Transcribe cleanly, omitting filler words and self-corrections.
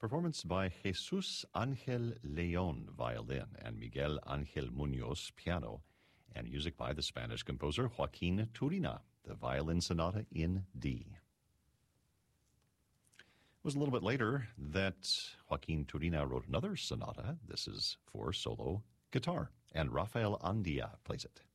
Performance by Jesus Angel Leon, violin, and Miguel Angel Munoz, piano, and music by the Spanish composer Joaquin Turina, the Violin Sonata in D. It was a little bit later that Joaquin Turina wrote another sonata. This is for solo guitar, and Rafael Andia plays it.